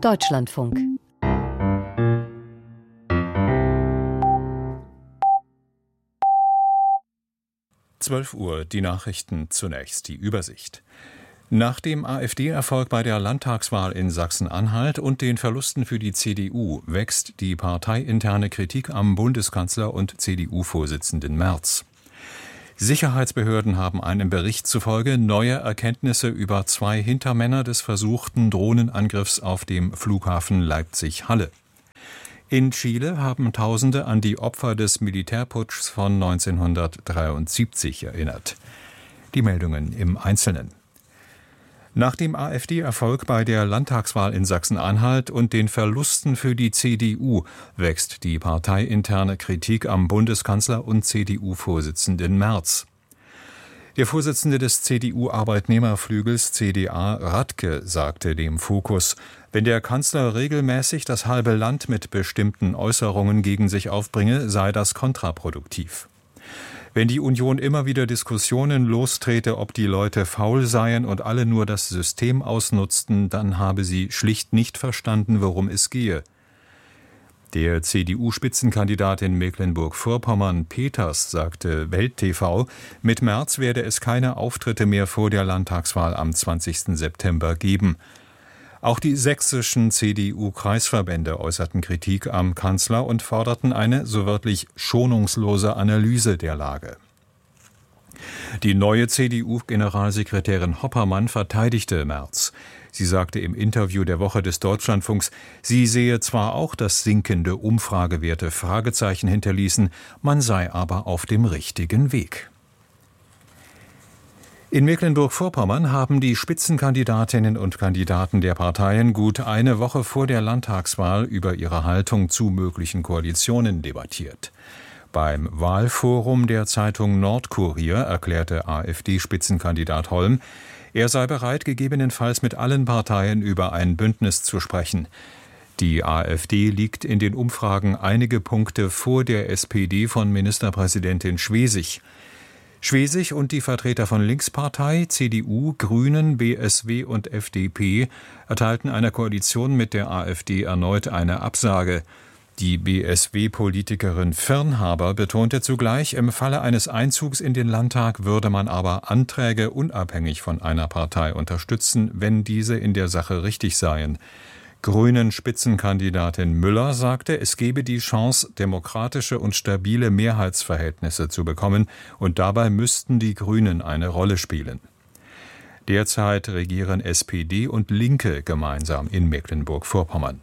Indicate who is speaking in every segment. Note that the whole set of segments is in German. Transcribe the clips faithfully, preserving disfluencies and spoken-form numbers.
Speaker 1: Deutschlandfunk.
Speaker 2: zwölf Uhr, die Nachrichten zunächst, die Übersicht. Nach dem AfD-Erfolg bei der Landtagswahl in Sachsen-Anhalt und den Verlusten für die C D U wächst die parteiinterne Kritik am Bundeskanzler und C D U-Vorsitzenden Merz. Sicherheitsbehörden haben einem Bericht zufolge neue Erkenntnisse über zwei Hintermänner des versuchten Drohnenangriffs auf dem Flughafen Leipzig-Halle. In Chile haben Tausende an die Opfer des Militärputschs von neunzehnhundertdreiundsiebzig erinnert. Die Meldungen im Einzelnen. Nach dem AfD-Erfolg bei der Landtagswahl in Sachsen-Anhalt und den Verlusten für die C D U wächst die parteiinterne Kritik am Bundeskanzler und C D U-Vorsitzenden Merz. Der Vorsitzende des C D U-Arbeitnehmerflügels C D A, Radke, sagte dem Fokus, wenn der Kanzler regelmäßig das halbe Land mit bestimmten Äußerungen gegen sich aufbringe, sei das kontraproduktiv. Wenn die Union immer wieder Diskussionen lostrete, ob die Leute faul seien und alle nur das System ausnutzten, dann habe sie schlicht nicht verstanden, worum es gehe. Der C D U-Spitzenkandidat in Mecklenburg-Vorpommern, Peters, sagte Welt T V, mit Merz werde es keine Auftritte mehr vor der Landtagswahl am zwanzigsten September geben. Auch die sächsischen C D U-Kreisverbände äußerten Kritik am Kanzler und forderten eine, so wörtlich, schonungslose Analyse der Lage. Die neue C D U-Generalsekretärin Hoppermann verteidigte Merz. Sie sagte im Interview der Woche des Deutschlandfunks, sie sehe zwar auch, dass sinkende Umfragewerte Fragezeichen hinterließen, man sei aber auf dem richtigen Weg. In Mecklenburg-Vorpommern haben die Spitzenkandidatinnen und Kandidaten der Parteien gut eine Woche vor der Landtagswahl über ihre Haltung zu möglichen Koalitionen debattiert. Beim Wahlforum der Zeitung Nordkurier erklärte AfD-Spitzenkandidat Holm, er sei bereit, gegebenenfalls mit allen Parteien über ein Bündnis zu sprechen. Die AfD liegt in den Umfragen einige Punkte vor der S P D von Ministerpräsidentin Schwesig. Schwesig und die Vertreter von Linkspartei, C D U, Grünen, B S W und F D P erteilten einer Koalition mit der AfD erneut eine Absage. Die B S W-Politikerin Firnhaber betonte zugleich, im Falle eines Einzugs in den Landtag würde man aber Anträge unabhängig von einer Partei unterstützen, wenn diese in der Sache richtig seien. Grünen-Spitzenkandidatin Müller sagte, es gebe die Chance, demokratische und stabile Mehrheitsverhältnisse zu bekommen, und dabei müssten die Grünen eine Rolle spielen. Derzeit regieren S P D und Linke gemeinsam in Mecklenburg-Vorpommern.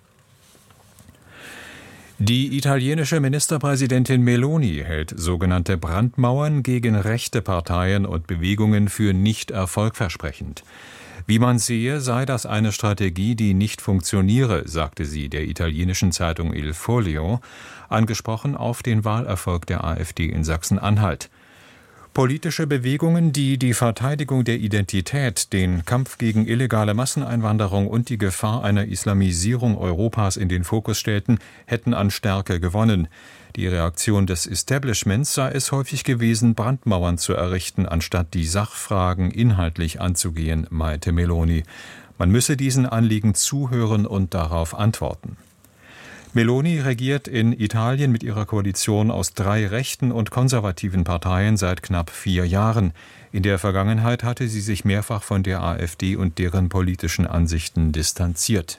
Speaker 2: Die italienische Ministerpräsidentin Meloni hält sogenannte Brandmauern gegen rechte Parteien und Bewegungen für nicht erfolgversprechend. Wie man sehe, sei das eine Strategie, die nicht funktioniere, sagte sie der italienischen Zeitung Il Foglio, angesprochen auf den Wahlerfolg der AfD in Sachsen-Anhalt. Politische Bewegungen, die die Verteidigung der Identität, den Kampf gegen illegale Masseneinwanderung und die Gefahr einer Islamisierung Europas in den Fokus stellten, hätten an Stärke gewonnen. Die Reaktion des Establishments sei es häufig gewesen, Brandmauern zu errichten, anstatt die Sachfragen inhaltlich anzugehen, meinte Meloni. Man müsse diesen Anliegen zuhören und darauf antworten. Meloni regiert in Italien mit ihrer Koalition aus drei rechten und konservativen Parteien seit knapp vier Jahren. In der Vergangenheit hatte sie sich mehrfach von der AfD und deren politischen Ansichten distanziert.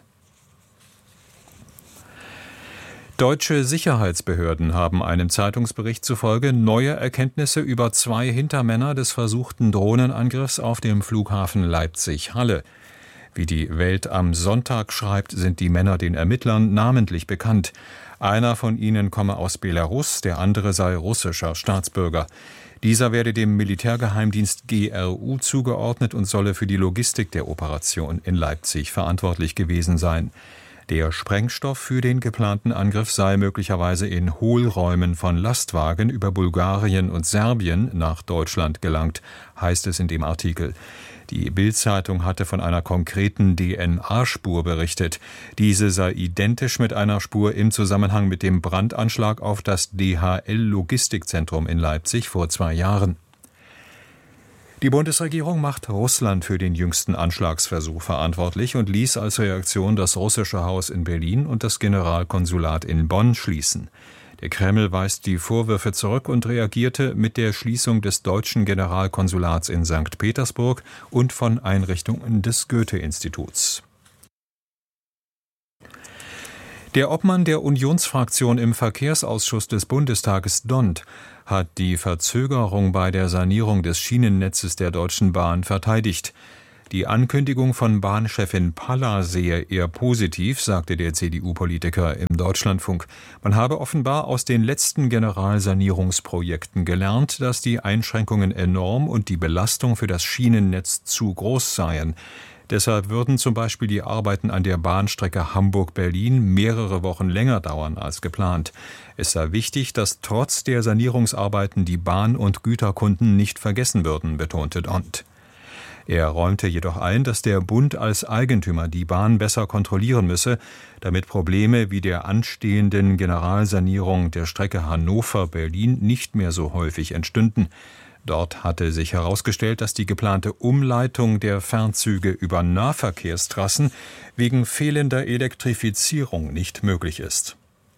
Speaker 2: Deutsche Sicherheitsbehörden haben einem Zeitungsbericht zufolge neue Erkenntnisse über zwei Hintermänner des versuchten Drohnenangriffs auf dem Flughafen Leipzig-Halle. Wie die Welt am Sonntag schreibt, sind die Männer den Ermittlern namentlich bekannt. Einer von ihnen komme aus Belarus, der andere sei russischer Staatsbürger. Dieser werde dem Militärgeheimdienst G R U zugeordnet und solle für die Logistik der Operation in Leipzig verantwortlich gewesen sein. Der Sprengstoff für den geplanten Angriff sei möglicherweise in Hohlräumen von Lastwagen über Bulgarien und Serbien nach Deutschland gelangt, heißt es in dem Artikel. Die Bild-Zeitung hatte von einer konkreten D N A-Spur berichtet. Diese sei identisch mit einer Spur im Zusammenhang mit dem Brandanschlag auf das D H L-Logistikzentrum in Leipzig vor zwei Jahren. Die Bundesregierung macht Russland für den jüngsten Anschlagsversuch verantwortlich und ließ als Reaktion das russische Haus in Berlin und das Generalkonsulat in Bonn schließen. Der Kreml weist die Vorwürfe zurück und reagierte mit der Schließung des deutschen Generalkonsulats in Sankt Petersburg und von Einrichtungen des Goethe-Instituts. Der Obmann der Unionsfraktion im Verkehrsausschuss des Bundestages D O N T hat die Verzögerung bei der Sanierung des Schienennetzes der Deutschen Bahn verteidigt. Die Ankündigung von Bahnchefin Palla sehe eher positiv, sagte der C D U-Politiker im Deutschlandfunk. Man habe offenbar aus den letzten Generalsanierungsprojekten gelernt, dass die Einschränkungen enorm und die Belastung für das Schienennetz zu groß seien. Deshalb würden zum Beispiel die Arbeiten an der Bahnstrecke Hamburg-Berlin mehrere Wochen länger dauern als geplant. Es sei wichtig, dass trotz der Sanierungsarbeiten die Bahn- und Güterkunden nicht vergessen würden, betonte D O N T. Er räumte jedoch ein, dass der Bund als Eigentümer die Bahn besser kontrollieren müsse, damit Probleme wie der anstehenden Generalsanierung der Strecke Hannover-Berlin nicht mehr so häufig entstünden. Dort hatte sich herausgestellt, dass die geplante Umleitung der Fernzüge über Nahverkehrstrassen wegen fehlender Elektrifizierung nicht möglich ist.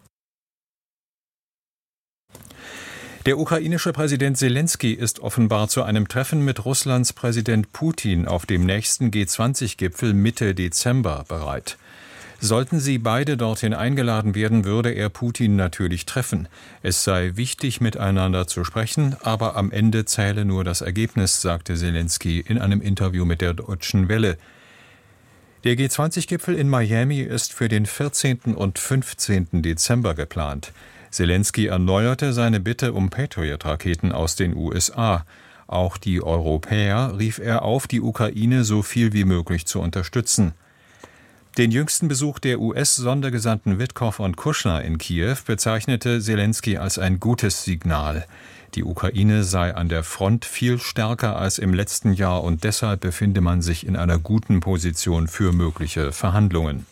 Speaker 2: Der ukrainische Präsident Selenskyj ist offenbar zu einem Treffen mit Russlands Präsident Putin auf dem nächsten G zwanzig Gipfel Mitte Dezember bereit. Sollten sie beide dorthin eingeladen werden, würde er Putin natürlich treffen. Es sei wichtig, miteinander zu sprechen, aber am Ende zähle nur das Ergebnis, sagte Selenskyj in einem Interview mit der Deutschen Welle. Der G zwanzig Gipfel in Miami ist für den vierzehnten und fünfzehnten Dezember geplant. Selenskyj erneuerte seine Bitte um Patriot-Raketen aus den U S A. Auch die Europäer rief er auf, die Ukraine so viel wie möglich zu unterstützen. Den jüngsten Besuch der U S-Sondergesandten Witkow und Kushner in Kiew bezeichnete Selenskyj als ein gutes Signal. Die Ukraine sei an der Front viel stärker als im letzten Jahr und deshalb befinde man sich in einer guten Position für mögliche Verhandlungen.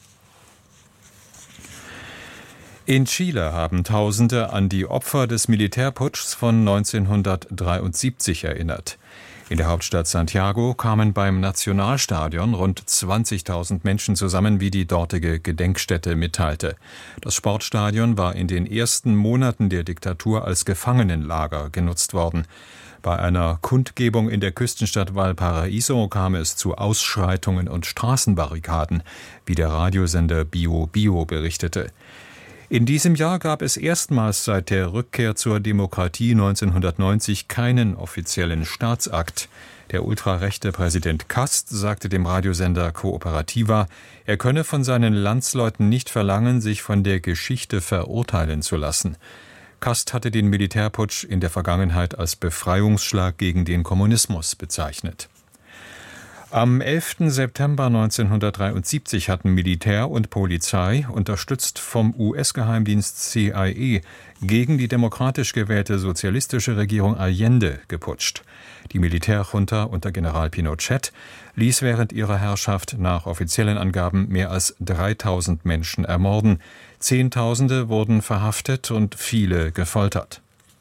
Speaker 2: In Chile haben Tausende an die Opfer des Militärputschs von neunzehnhundertdreiundsiebzig erinnert. In der Hauptstadt Santiago kamen beim Nationalstadion rund zwanzigtausend Menschen zusammen, wie die dortige Gedenkstätte mitteilte. Das Sportstadion war in den ersten Monaten der Diktatur als Gefangenenlager genutzt worden. Bei einer Kundgebung in der Küstenstadt Valparaíso kam es zu Ausschreitungen und Straßenbarrikaden, wie der Radiosender Bio Bio berichtete. In diesem Jahr gab es erstmals seit der Rückkehr zur Demokratie neunzehnhundertneunzig keinen offiziellen Staatsakt. Der ultrarechte Präsident Kast sagte dem Radiosender Cooperativa, er könne von seinen Landsleuten nicht verlangen, sich von der Geschichte verurteilen zu lassen. Kast hatte den Militärputsch in der Vergangenheit als Befreiungsschlag gegen den Kommunismus bezeichnet. Am elften September neunzehnhundertdreiundsiebzig hatten Militär und Polizei, unterstützt vom U S-Geheimdienst C I A, gegen die demokratisch gewählte sozialistische Regierung Allende geputscht. Die Militärjunta unter General Pinochet ließ während ihrer Herrschaft nach offiziellen Angaben mehr als dreitausend Menschen ermorden. Zehntausende wurden verhaftet und viele gefoltert.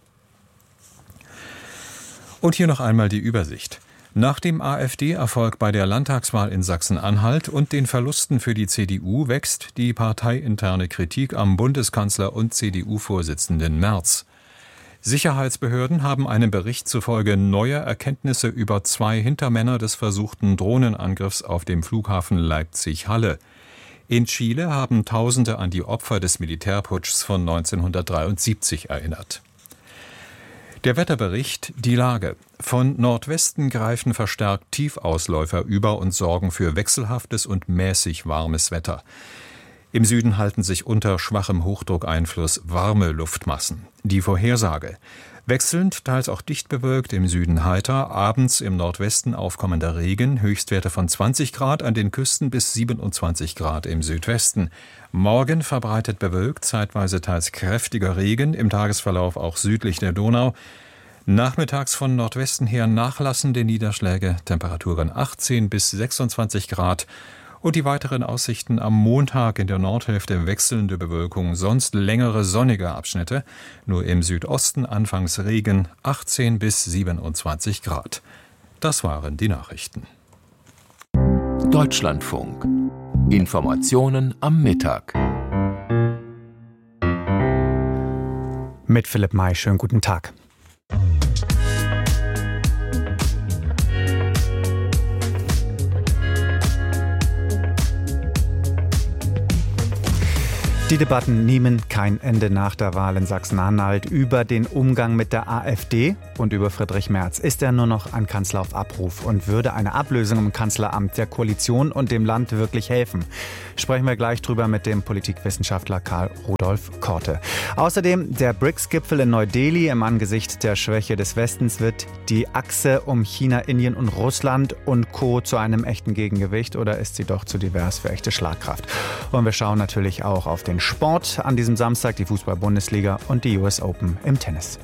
Speaker 2: Und hier noch einmal die Übersicht. Nach dem AfD-Erfolg bei der Landtagswahl in Sachsen-Anhalt und den Verlusten für die C D U wächst die parteiinterne Kritik am Bundeskanzler und C D U-Vorsitzenden Merz. Sicherheitsbehörden haben einem Bericht zufolge neue Erkenntnisse über zwei Hintermänner des versuchten Drohnenangriffs auf dem Flughafen Leipzig-Halle. In Chile haben Tausende an die Opfer des Militärputschs von neunzehnhundertdreiundsiebzig erinnert. Der Wetterbericht, die Lage. Von Nordwesten greifen verstärkt Tiefausläufer über und sorgen für wechselhaftes und mäßig warmes Wetter. Im Süden halten sich unter schwachem Hochdruckeinfluss warme Luftmassen. Die Vorhersage. Wechselnd, teils auch dicht bewölkt, im Süden heiter, abends im Nordwesten aufkommender Regen, Höchstwerte von zwanzig Grad an den Küsten bis siebenundzwanzig Grad im Südwesten. Morgen verbreitet bewölkt, zeitweise teils kräftiger Regen, im Tagesverlauf auch südlich der Donau. Nachmittags von Nordwesten her nachlassende Niederschläge, Temperaturen achtzehn bis sechsundzwanzig Grad. Und die weiteren Aussichten am Montag in der Nordhälfte wechselnde Bewölkung, sonst längere sonnige Abschnitte. Nur im Südosten anfangs Regen, achtzehn bis siebenundzwanzig Grad. Das waren die Nachrichten.
Speaker 1: Deutschlandfunk. Informationen am Mittag.
Speaker 3: Mit Philipp May, schönen guten Tag. Die Debatten nehmen kein Ende nach der Wahl in Sachsen-Anhalt über den Umgang mit der AfD und über Friedrich Merz. Ist er nur noch ein Kanzler auf Abruf und würde eine Ablösung im Kanzleramt der Koalition und dem Land wirklich helfen? Sprechen wir gleich drüber mit dem Politikwissenschaftler Karl Rudolf Korte. Außerdem der B R I C S-Gipfel in Neu-Delhi. Im Angesicht der Schwäche des Westens wird die Achse um China, Indien und Russland und Co. zu einem echten Gegengewicht, oder ist sie doch zu divers für echte Schlagkraft? Und wir schauen natürlich auch auf den Sport an diesem Samstag, die Fußball-Bundesliga und die U S Open im Tennis.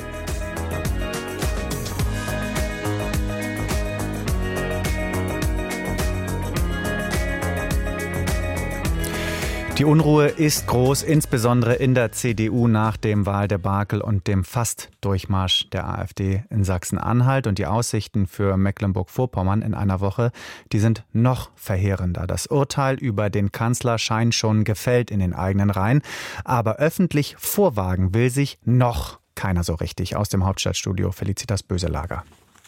Speaker 3: Die Unruhe ist groß, insbesondere in der C D U nach dem Wahldebakel und dem Fast-Durchmarsch der AfD in Sachsen-Anhalt. Und die Aussichten für Mecklenburg-Vorpommern in einer Woche, die sind noch verheerender. Das Urteil über den Kanzler scheint schon gefällt in den eigenen Reihen. Aber öffentlich vorwagen will sich noch keiner so richtig. Aus dem Hauptstadtstudio Felicitas Böselager.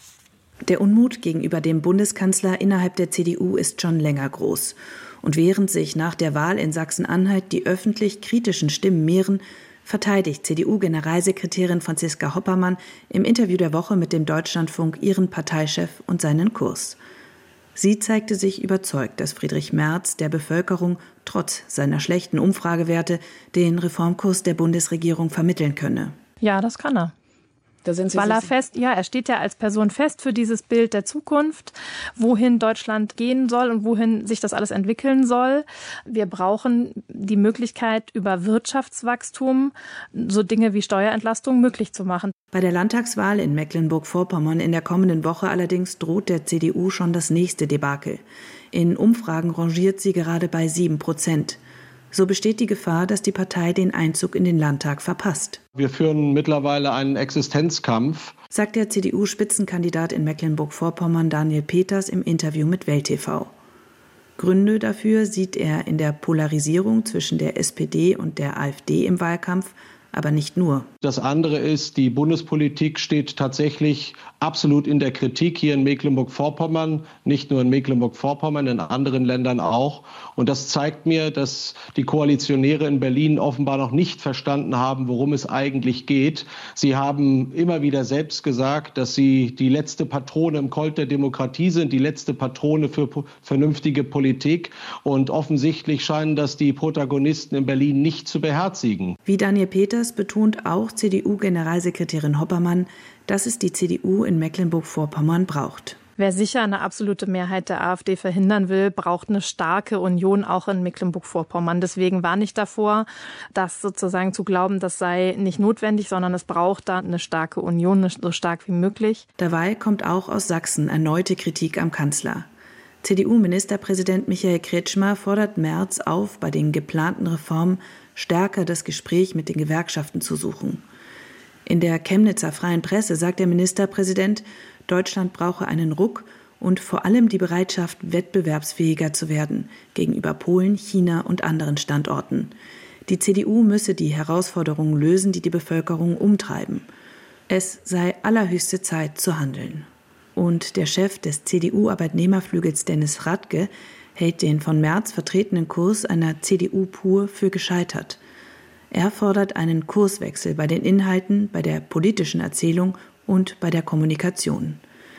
Speaker 4: Der Unmut gegenüber dem Bundeskanzler innerhalb der C D U ist schon länger groß. Und während sich nach der Wahl in Sachsen-Anhalt die öffentlich kritischen Stimmen mehren, verteidigt C D U-Generalsekretärin Franziska Hoppermann im Interview der Woche mit dem Deutschlandfunk ihren Parteichef und seinen Kurs. Sie zeigte sich überzeugt, dass Friedrich Merz der Bevölkerung trotz seiner schlechten Umfragewerte den Reformkurs der Bundesregierung vermitteln könne.
Speaker 5: Ja, das kann er.
Speaker 6: Da sind Sie
Speaker 5: Weil er fest, ja, er steht ja als Person fest für dieses Bild der Zukunft, wohin Deutschland gehen soll und wohin sich das alles entwickeln soll. Wir brauchen die Möglichkeit, über Wirtschaftswachstum so Dinge wie Steuerentlastung möglich zu machen.
Speaker 4: Bei der Landtagswahl in Mecklenburg-Vorpommern in der kommenden Woche allerdings droht der C D U schon das nächste Debakel. In Umfragen rangiert sie gerade bei sieben Prozent. So besteht die Gefahr, dass die Partei den Einzug in den Landtag verpasst.
Speaker 7: Wir führen mittlerweile einen Existenzkampf,
Speaker 4: sagt der C D U-Spitzenkandidat in Mecklenburg-Vorpommern Daniel Peters im Interview mit Welt T V. Gründe dafür sieht er in der Polarisierung zwischen der S P D und der AfD im Wahlkampf, aber nicht nur.
Speaker 7: Das andere ist, die Bundespolitik steht tatsächlich absolut in der Kritik hier in Mecklenburg-Vorpommern, nicht nur in Mecklenburg-Vorpommern, in anderen Ländern auch. Und das zeigt mir, dass die Koalitionäre in Berlin offenbar noch nicht verstanden haben, worum es eigentlich geht. Sie haben immer wieder selbst gesagt, dass sie die letzte Patrone im Colt der Demokratie sind, die letzte Patrone für vernünftige Politik. Und offensichtlich scheinen das die Protagonisten in Berlin nicht zu beherzigen.
Speaker 4: Wie Daniel Peters betont auch C D U-Generalsekretärin Hoppermann, dass es die C D U in Mecklenburg-Vorpommern braucht.
Speaker 5: Wer sicher eine absolute Mehrheit der AfD verhindern will, braucht eine starke Union auch in Mecklenburg-Vorpommern. Deswegen warne ich davor, das sozusagen zu glauben, das sei nicht notwendig, sondern es braucht da eine starke Union, so stark wie möglich.
Speaker 4: Dabei kommt auch aus Sachsen erneute Kritik am Kanzler. C D U-Ministerpräsident Michael Kretschmer fordert Merz auf, bei den geplanten Reformen stärker das Gespräch mit den Gewerkschaften zu suchen. In der Chemnitzer Freien Presse sagt der Ministerpräsident, Deutschland brauche einen Ruck und vor allem die Bereitschaft, wettbewerbsfähiger zu werden gegenüber Polen, China und anderen Standorten. Die C D U müsse die Herausforderungen lösen, die die Bevölkerung umtreiben. Es sei allerhöchste Zeit zu handeln. Und der Chef des C D U-Arbeitnehmerflügels Dennis Radke hält den von Merz vertretenen Kurs einer C D U pur für gescheitert. Er fordert einen Kurswechsel bei den Inhalten, bei der politischen Erzählung und bei der Kommunikation.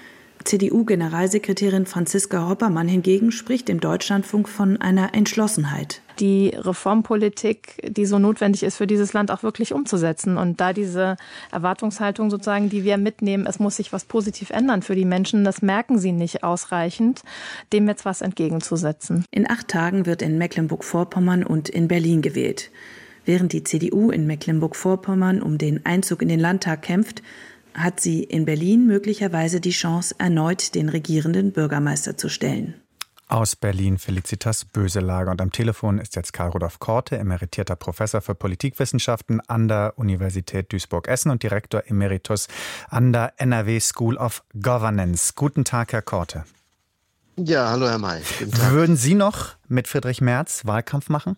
Speaker 4: C D U-Generalsekretärin Franziska Hoppermann hingegen spricht im Deutschlandfunk von einer Entschlossenheit.
Speaker 5: Die Reformpolitik, die so notwendig ist für dieses Land, auch wirklich umzusetzen. Und da diese Erwartungshaltung sozusagen, die wir mitnehmen, es muss sich was positiv ändern für die Menschen, das merken sie nicht ausreichend, dem jetzt was entgegenzusetzen.
Speaker 4: In acht Tagen wird in Mecklenburg-Vorpommern und in Berlin gewählt. Während die C D U in Mecklenburg-Vorpommern um den Einzug in den Landtag kämpft, hat sie in Berlin möglicherweise die Chance, erneut den regierenden Bürgermeister zu stellen.
Speaker 3: Aus Berlin Felicitas Böselager. Und am Telefon ist jetzt Karl Rudolf Korte, emeritierter Professor für Politikwissenschaften an der Universität Duisburg-Essen und Direktor Emeritus an der N R W School of Governance. Guten Tag, Herr Korte.
Speaker 6: Ja, hallo Herr May. Guten Tag.
Speaker 3: Würden Sie noch mit Friedrich Merz Wahlkampf machen?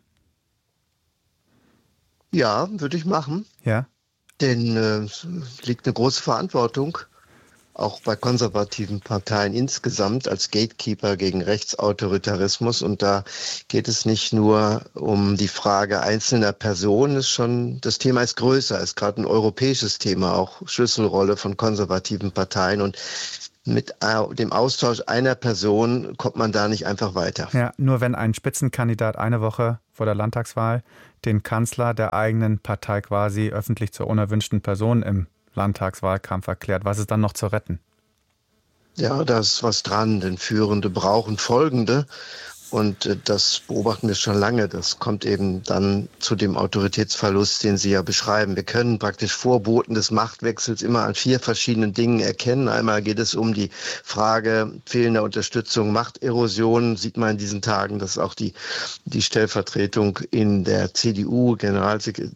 Speaker 6: Ja, würde ich machen.
Speaker 3: Ja.
Speaker 6: Denn äh, es liegt eine große Verantwortung, auch bei konservativen Parteien insgesamt, als Gatekeeper gegen Rechtsautoritarismus. Und da geht es nicht nur um die Frage einzelner Personen, ist schon, das Thema ist größer, ist gerade ein europäisches Thema, auch Schlüsselrolle von konservativen Parteien. Und mit dem Austausch einer Person kommt man da nicht einfach weiter.
Speaker 3: Ja, nur wenn ein Spitzenkandidat eine Woche vor der Landtagswahl den Kanzler der eigenen Partei quasi öffentlich zur unerwünschten Person im Landtagswahlkampf erklärt, was ist dann noch zu retten?
Speaker 6: Ja, da ist was dran, denn Führende brauchen Folgende. Und äh, das beobachten wir schon lange. Das kommt eben dann zu dem Autoritätsverlust, den Sie ja beschreiben. Wir können praktisch Vorboten des Machtwechsels immer an vier verschiedenen Dingen erkennen. Einmal geht es um die Frage fehlender Unterstützung, Machterosion. Sieht man in diesen Tagen, dass auch die, die Stellvertretung in der C D U, Generalsekretär,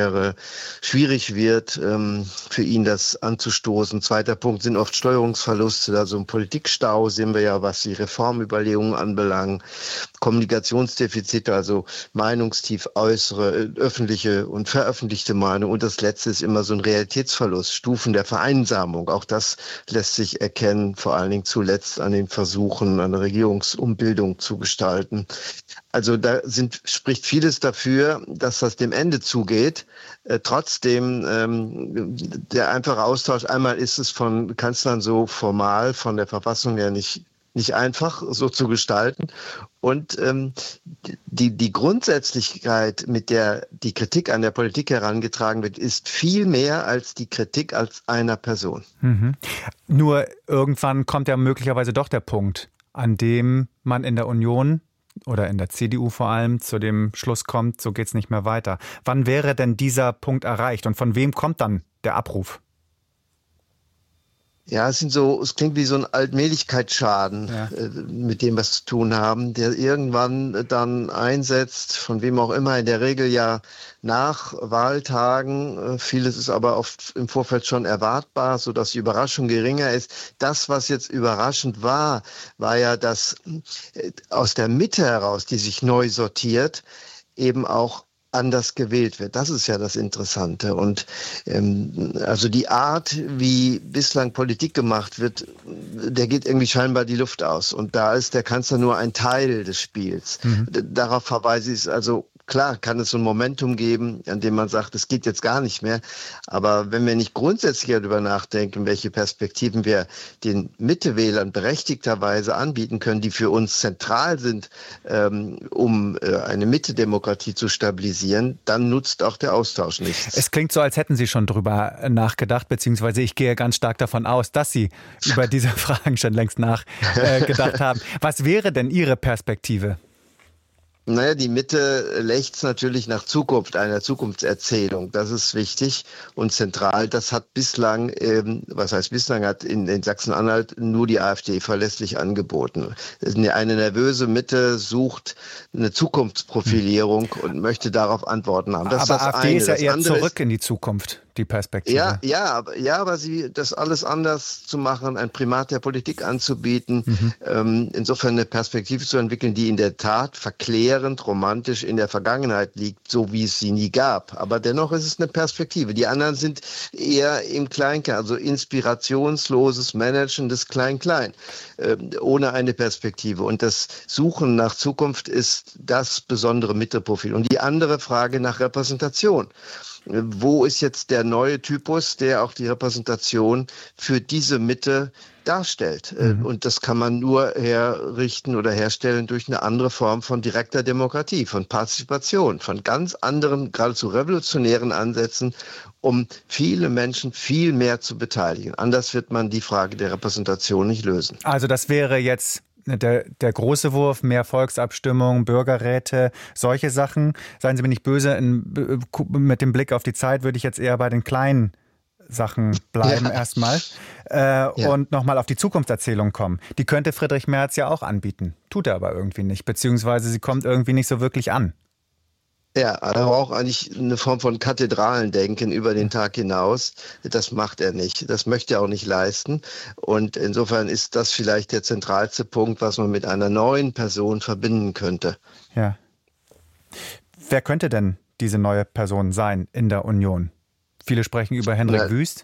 Speaker 6: schwierig wird, ähm, für ihn das anzustoßen. Zweiter Punkt sind oft Steuerungsverluste, also ein Politikstau sehen wir ja, was die Reformüberlegungen anbelangt. Kommunikationsdefizite, also Meinungstief, äußere, öffentliche und veröffentlichte Meinung. Und das Letzte ist immer so ein Realitätsverlust, Stufen der Vereinsamung. Auch das lässt sich erkennen, vor allen Dingen zuletzt an den Versuchen, eine Regierungsumbildung zu gestalten. Also da sind, spricht vieles dafür, dass das dem Ende zugeht. Äh, trotzdem, ähm, der einfache Austausch, einmal ist es von Kanzlern so formal, von der Verfassung her nicht nicht einfach so zu gestalten. Und ähm, die, die Grundsätzlichkeit, mit der die Kritik an der Politik herangetragen wird, ist viel mehr als die Kritik als einer Person.
Speaker 3: Mhm. Nur irgendwann kommt ja möglicherweise doch der Punkt, an dem man in der Union oder in der C D U vor allem zu dem Schluss kommt, so geht's nicht mehr weiter. Wann wäre denn dieser Punkt erreicht und von wem kommt dann der Abruf?
Speaker 6: Ja, es sind so, es klingt wie so ein Altmähligkeitsschaden,
Speaker 3: ja.
Speaker 6: äh, mit dem wir es zu tun haben, der irgendwann dann einsetzt, von wem auch immer, in der Regel ja nach Wahltagen. Äh, vieles ist aber oft im Vorfeld schon erwartbar, sodass die Überraschung geringer ist. Das, was jetzt überraschend war, war ja, dass äh, aus der Mitte heraus, die sich neu sortiert, eben auch anders gewählt wird. Das ist ja das Interessante. Und ähm, also die Art, wie bislang Politik gemacht wird, der geht irgendwie scheinbar die Luft aus. Und da ist der Kanzler nur ein Teil des Spiels. Mhm. Darauf verweise ich, also klar kann es so ein Momentum geben, an dem man sagt, es geht jetzt gar nicht mehr. Aber wenn wir nicht grundsätzlich darüber nachdenken, welche Perspektiven wir den Mittewählern berechtigterweise anbieten können, die für uns zentral sind, ähm, um äh, eine Mittedemokratie zu stabilisieren, dann nutzt auch der Austausch nichts.
Speaker 3: Es klingt so, als hätten Sie schon drüber nachgedacht, beziehungsweise ich gehe ganz stark davon aus, dass Sie über diese Fragen schon längst nachgedacht äh, haben. Was wäre denn Ihre Perspektive?
Speaker 6: Naja, die Mitte lechzt natürlich nach Zukunft, einer Zukunftserzählung. Das ist wichtig und zentral. Das hat bislang, ähm, was heißt bislang, hat in, in Sachsen-Anhalt nur die AfD verlässlich angeboten. Eine nervöse Mitte sucht eine Zukunftsprofilierung hm. und möchte darauf Antworten haben. Das
Speaker 3: aber
Speaker 6: ist das
Speaker 3: AfD
Speaker 6: eine.
Speaker 3: ist ja
Speaker 6: das
Speaker 3: eher zurück in die Zukunft, die Perspektive.
Speaker 6: Ja, ja, aber, ja, aber sie, das alles anders zu machen, ein Primat der Politik anzubieten, mhm. ähm, insofern eine Perspektive zu entwickeln, die in der Tat verklärend, romantisch in der Vergangenheit liegt, so wie es sie nie gab. Aber dennoch ist es eine Perspektive. Die anderen sind eher im Kleinklein, also inspirationsloses Managen des Klein-Klein, äh, ohne eine Perspektive. Und das Suchen nach Zukunft ist das besondere Mitteprofil. Und die andere Frage nach Repräsentation. Wo ist jetzt der neue Typus, der auch die Repräsentation für diese Mitte darstellt? Mhm. Und das kann man nur herrichten oder herstellen durch eine andere Form von direkter Demokratie, von Partizipation, von ganz anderen, geradezu revolutionären Ansätzen, um viele Menschen viel mehr zu beteiligen. Anders wird man die Frage der Repräsentation nicht lösen.
Speaker 3: Also das wäre jetzt Der, der große Wurf, mehr Volksabstimmung, Bürgerräte, solche Sachen. Seien Sie mir nicht böse, in, mit dem Blick auf die Zeit würde ich jetzt eher bei den kleinen Sachen bleiben
Speaker 6: Ja.
Speaker 3: erstmal äh,
Speaker 6: Ja.
Speaker 3: und nochmal auf die Zukunftserzählung kommen. Die könnte Friedrich Merz ja auch anbieten. Tut er aber irgendwie nicht, beziehungsweise sie kommt irgendwie nicht so wirklich an.
Speaker 6: Ja, er braucht eigentlich eine Form von Kathedralendenken über den Tag hinaus. Das macht er nicht. Das möchte er auch nicht leisten. Und insofern ist das vielleicht der zentralste Punkt, was man mit einer neuen Person verbinden könnte.
Speaker 3: Ja. Wer könnte denn diese neue Person sein in der Union? Viele sprechen über Hendrik
Speaker 6: Na,
Speaker 3: Wüst.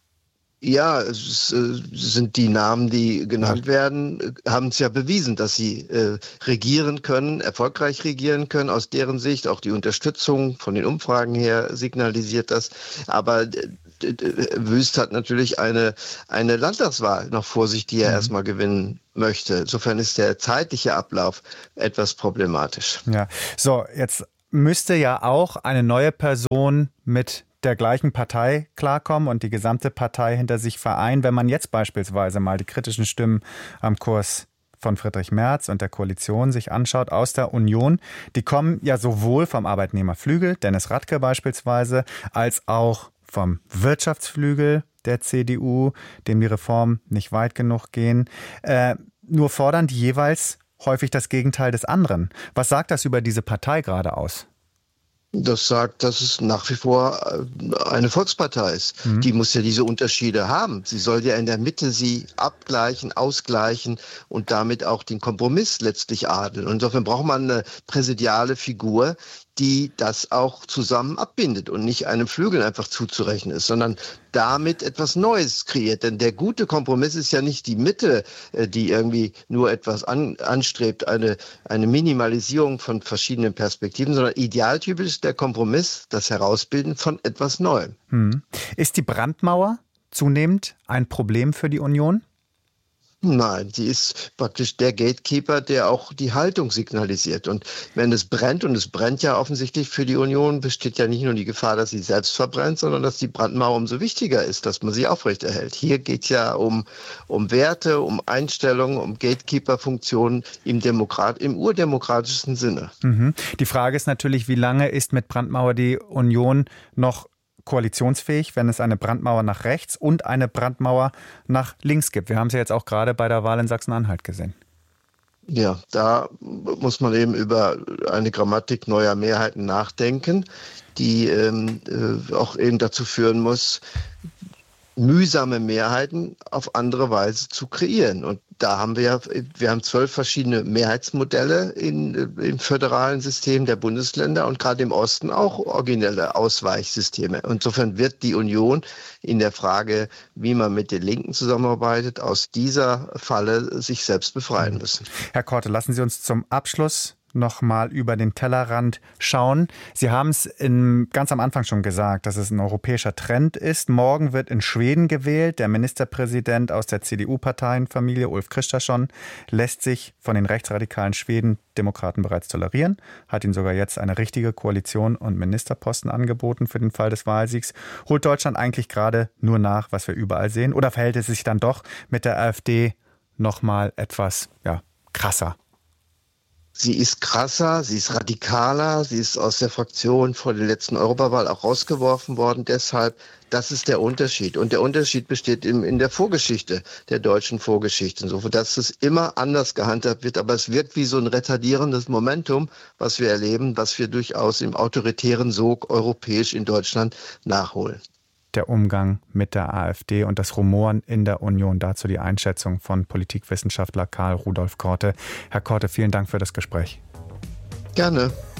Speaker 6: Ja, es äh, sind die Namen, die genannt werden, äh, haben es ja bewiesen, dass sie äh, regieren können, erfolgreich regieren können. Aus deren Sicht auch die Unterstützung von den Umfragen her signalisiert das. Aber äh, Wüst hat natürlich eine, eine Landtagswahl noch vor sich, die er mhm. erstmal gewinnen möchte. Insofern ist der zeitliche Ablauf etwas problematisch.
Speaker 3: Ja, so, jetzt müsste ja auch eine neue Person mit der gleichen Partei klarkommen und die gesamte Partei hinter sich vereinen. Wenn man jetzt beispielsweise mal die kritischen Stimmen am Kurs von Friedrich Merz und der Koalition sich anschaut aus der Union, die kommen ja sowohl vom Arbeitnehmerflügel, Dennis Radke beispielsweise, als auch vom Wirtschaftsflügel der C D U, dem die Reformen nicht weit genug gehen. Äh, nur fordern die jeweils häufig das Gegenteil des anderen. Was sagt das über diese Partei gerade aus?
Speaker 6: Das sagt, dass es nach wie vor eine Volkspartei ist. Mhm. Die muss ja diese Unterschiede haben. Sie soll ja in der Mitte sie abgleichen, ausgleichen und damit auch den Kompromiss letztlich adeln. Und insofern braucht man eine präsidiale Figur, die das auch zusammen abbindet und nicht einem Flügel einfach zuzurechnen ist, sondern damit etwas Neues kreiert. Denn der gute Kompromiss ist ja nicht die Mitte, die irgendwie nur etwas an, anstrebt, eine, eine Minimalisierung von verschiedenen Perspektiven, sondern idealtypisch ist der Kompromiss, das Herausbilden von etwas Neuem.
Speaker 3: Hm. Ist die Brandmauer zunehmend ein Problem für die Union?
Speaker 6: Nein, sie ist praktisch der Gatekeeper, der auch die Haltung signalisiert. Und wenn es brennt, und es brennt ja offensichtlich für die Union, besteht ja nicht nur die Gefahr, dass sie selbst verbrennt, sondern dass die Brandmauer umso wichtiger ist, dass man sie aufrechterhält. Hier geht es ja um, um Werte, um Einstellungen, um Gatekeeper-Funktionen im, Demokrat, im urdemokratischen Sinne.
Speaker 3: Mhm. Die Frage ist natürlich, wie lange ist mit Brandmauer die Union noch koalitionsfähig, wenn es eine Brandmauer nach rechts und eine Brandmauer nach links gibt. Wir haben es ja jetzt auch gerade bei der Wahl in Sachsen-Anhalt gesehen.
Speaker 6: Ja, da muss man eben über eine Grammatik neuer Mehrheiten nachdenken, die ähm, äh, auch eben dazu führen muss, mühsame Mehrheiten auf andere Weise zu kreieren. Und da haben wir ja, wir haben zwölf verschiedene Mehrheitsmodelle in, im föderalen System der Bundesländer und gerade im Osten auch originelle Ausweichsysteme. Insofern wird die Union in der Frage, wie man mit den Linken zusammenarbeitet, aus dieser Falle sich selbst befreien müssen.
Speaker 3: Herr Korte, lassen Sie uns zum Abschluss noch mal über den Tellerrand schauen. Sie haben es in, ganz am Anfang schon gesagt, dass es ein europäischer Trend ist. Morgen wird in Schweden gewählt. Der Ministerpräsident aus der C D U-Parteienfamilie, Ulf Kristersson, lässt sich von den rechtsradikalen Schweden-Demokraten bereits tolerieren, hat ihnen sogar jetzt eine richtige Koalition und Ministerposten angeboten für den Fall des Wahlsiegs. Holt Deutschland eigentlich gerade nur nach, was wir überall sehen? Oder verhält es sich dann doch mit der AfD noch mal etwas ja, krasser?
Speaker 6: Sie ist krasser, sie ist radikaler, sie ist aus der Fraktion vor der letzten Europawahl auch rausgeworfen worden. Deshalb, das ist der Unterschied. Und der Unterschied besteht in, in der Vorgeschichte, der deutschen Vorgeschichte. Insofern, dass es immer anders gehandhabt wird. Aber es wirkt wie so ein retardierendes Momentum, was wir erleben, was wir durchaus im autoritären Sog europäisch in Deutschland nachholen.
Speaker 3: Der Umgang mit der AfD und das Rumoren in der Union. Dazu die Einschätzung von Politikwissenschaftler Karl Rudolf Korte. Herr Korte, vielen Dank für das Gespräch.
Speaker 6: Gerne.